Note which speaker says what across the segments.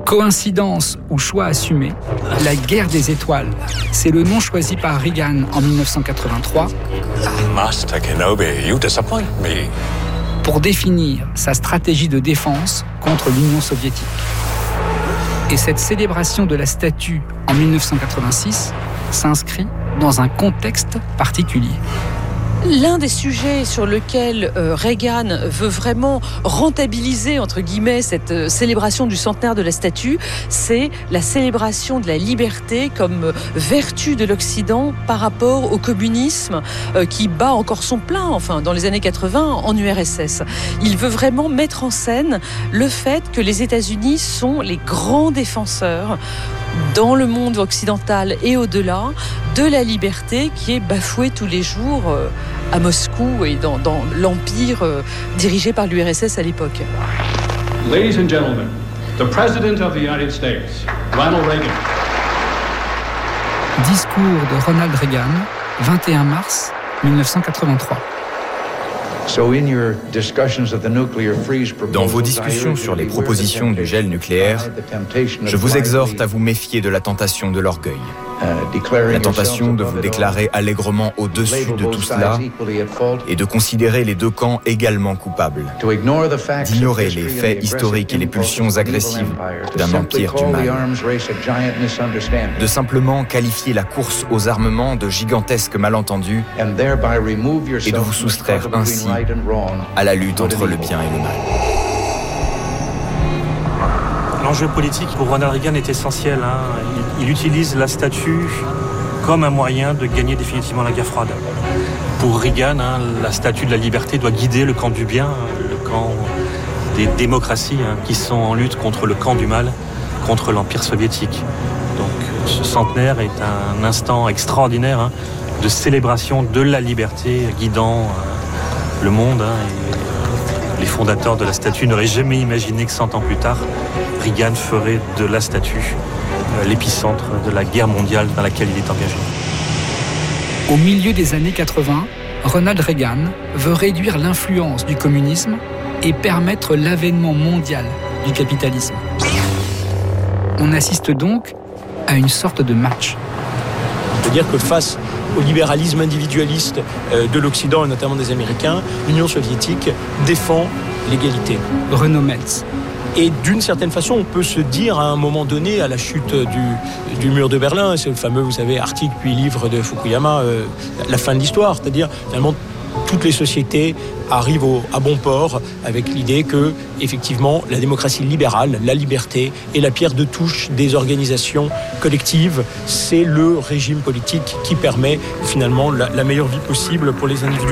Speaker 1: Coïncidence ou choix assumé, la guerre des étoiles, c'est le nom choisi par Reagan en 1983
Speaker 2: Master Kenobi, you disappoint me.
Speaker 1: Pour définir sa stratégie de défense contre l'Union soviétique. Et cette célébration de la statue en 1986 s'inscrit dans un contexte particulier.
Speaker 3: L'un des sujets sur lequel Reagan veut vraiment rentabiliser, entre guillemets, cette célébration du centenaire de la statue, c'est la célébration de la liberté comme vertu de l'Occident par rapport au communisme qui bat encore son plein, enfin, dans les années 80 en URSS. Il veut vraiment mettre en scène le fait que les États-Unis sont les grands défenseurs dans le monde occidental et au-delà de la liberté qui est bafouée tous les jours à Moscou et dans l'empire dirigé par l'URSS à l'époque.
Speaker 4: Ladies and gentlemen, the President of the United States, Ronald Reagan.
Speaker 1: Discours de Ronald Reagan, 21 mars 1983.
Speaker 5: Dans vos discussions sur les propositions du gel nucléaire, je vous exhorte à vous méfier de la tentation de l'orgueil. La tentation de vous déclarer allègrement au-dessus de tout cela et de considérer les deux camps également coupables, d'ignorer les faits historiques et les pulsions agressives d'un empire du mal, de simplement qualifier la course aux armements de gigantesque malentendu et de vous soustraire ainsi à la lutte entre le bien et le mal.
Speaker 6: L'enjeu politique pour Ronald Reagan est essentiel. Il utilise la statue comme un moyen de gagner définitivement la guerre froide. Pour Reagan, la statue de la liberté doit guider le camp du bien, le camp des démocraties qui sont en lutte contre le camp du mal, contre l'Empire soviétique. Donc ce centenaire est un instant extraordinaire de célébration de la liberté guidant le monde. Et les fondateurs de la statue n'auraient jamais imaginé que 100 ans plus tard, Reagan ferait de la statue l'épicentre de la guerre mondiale dans laquelle il est engagé.
Speaker 1: Au milieu des années 80, Ronald Reagan veut réduire l'influence du communisme et permettre l'avènement mondial du capitalisme. On assiste donc à une sorte de match.
Speaker 7: C'est-à-dire que face au libéralisme individualiste de l'Occident et notamment des Américains, l'Union soviétique défend l'égalité.
Speaker 1: Renaud Metz.
Speaker 7: Et d'une certaine façon, on peut se dire à un moment donné, à la chute du mur de Berlin, c'est le fameux, vous savez, article puis livre de Fukuyama, la fin de l'histoire, c'est-à-dire finalement toutes les sociétés arrivent à bon port avec l'idée que, effectivement, la démocratie libérale, la liberté est la pierre de touche des organisations collectives. C'est le régime politique qui permet finalement la meilleure vie possible pour les individus.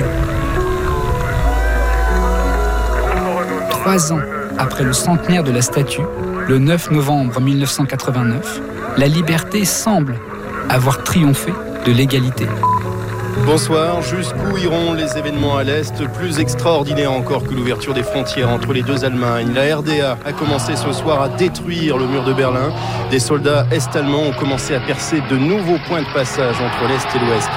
Speaker 1: 3 ans après le centenaire de la statue, le 9 novembre 1989, la liberté semble avoir triomphé de l'égalité.
Speaker 8: Bonsoir, jusqu'où iront les événements à l'Est? Plus extraordinaire encore que l'ouverture des frontières entre les deux Allemagnes. La RDA a commencé ce soir à détruire le mur de Berlin. Des soldats est-allemands ont commencé à percer de nouveaux points de passage entre l'Est et l'Ouest.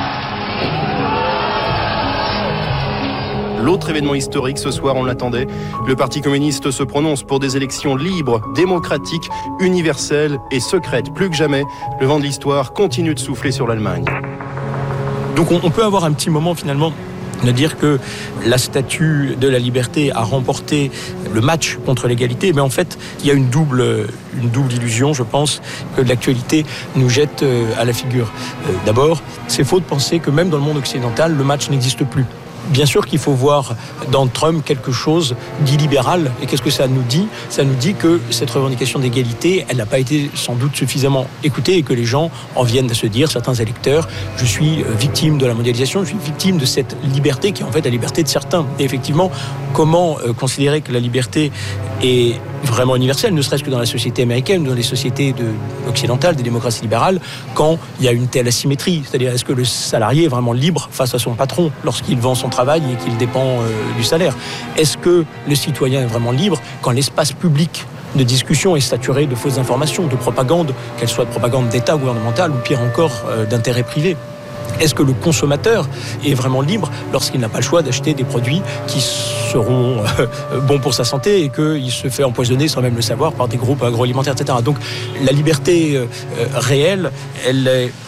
Speaker 8: L'autre événement historique ce soir, on l'attendait, le Parti communiste se prononce pour des élections libres, démocratiques, universelles et secrètes. Plus que jamais, le vent de l'histoire continue de souffler sur l'Allemagne.
Speaker 7: Donc on peut avoir un petit moment finalement de dire que la statue de la liberté a remporté le match contre l'égalité, mais en fait il y a une double illusion, je pense, que l'actualité nous jette à la figure. D'abord, c'est faux de penser que même dans le monde occidental, le match n'existe plus. Bien sûr qu'il faut voir dans Trump quelque chose d'illibéral. Et qu'est-ce que ça nous dit? Ça nous dit que cette revendication d'égalité, elle n'a pas été sans doute suffisamment écoutée et que les gens en viennent à se dire, certains électeurs, je suis victime de la mondialisation, je suis victime de cette liberté qui est en fait la liberté de certains. Et effectivement, comment considérer que la liberté est vraiment universelle, ne serait-ce que dans la société américaine, dans les sociétés occidentales, des démocraties libérales, quand il y a une telle asymétrie? C'est-à-dire, est-ce que le salarié est vraiment libre face à son patron lorsqu'il vend son travail et qu'il dépend du salaire? Est-ce que le citoyen est vraiment libre quand l'espace public de discussion est saturé de fausses informations, de propagande, qu'elle soit de propagande d'État gouvernemental ou pire encore d'intérêt privé? Est-ce que le consommateur est vraiment libre lorsqu'il n'a pas le choix d'acheter des produits qui seront bons pour sa santé et qu'il se fait empoisonner sans même le savoir par des groupes agroalimentaires, etc. Donc la liberté réelle, elle est